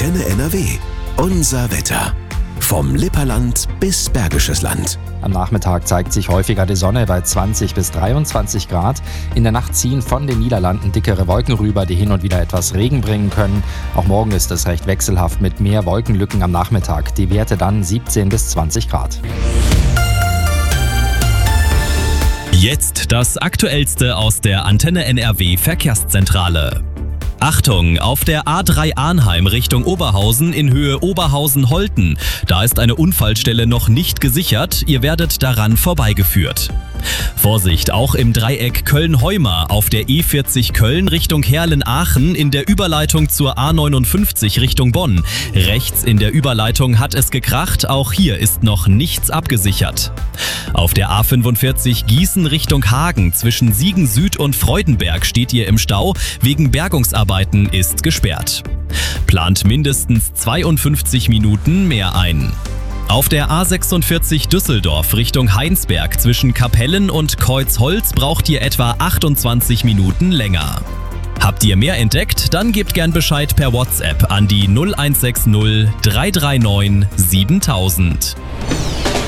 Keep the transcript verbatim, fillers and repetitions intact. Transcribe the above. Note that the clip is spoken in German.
Antenne N R W. Unser Wetter. Vom Lipperland bis Bergisches Land. Am Nachmittag zeigt sich häufiger die Sonne bei zwanzig bis dreiundzwanzig Grad. In der Nacht ziehen von den Niederlanden dickere Wolken rüber, die hin und wieder etwas Regen bringen können. Auch morgen ist es recht wechselhaft mit mehr Wolkenlücken am Nachmittag. Die Werte dann siebzehn bis zwanzig Grad. Jetzt das Aktuellste aus der Antenne N R W Verkehrszentrale. Achtung, auf der A drei Arnheim Richtung Oberhausen in Höhe Oberhausen-Holten. Da ist eine Unfallstelle noch nicht gesichert, ihr werdet daran vorbeigeführt. Vorsicht, auch im Dreieck Köln-Heuma auf der E vierzig Köln Richtung Herlen-Aachen in der Überleitung zur A neunundfünfzig Richtung Bonn. Rechts in der Überleitung hat es gekracht, auch hier ist noch nichts abgesichert. Auf der A fünfundvierzig Gießen Richtung Hagen zwischen Siegen Süd und Freudenberg steht ihr im Stau, wegen Bergungsarbeiten ist gesperrt. Plant mindestens zweiundfünfzig Minuten mehr ein. Auf der A sechsundvierzig Düsseldorf Richtung Heinsberg zwischen Kapellen und Kreuzholz braucht ihr etwa achtundzwanzig Minuten länger. Habt ihr mehr entdeckt? Dann gebt gern Bescheid per WhatsApp an die null eins sechs null drei drei neun siebentausend.